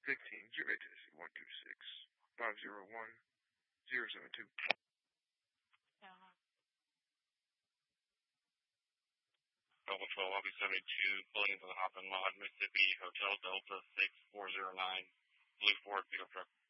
15, Jury Taxi 126-501-072. Delta 12, Lobby 72, pulling into the Hop and Mod, Mississippi, Hotel Delta 6409, Blue Ford pickup truck.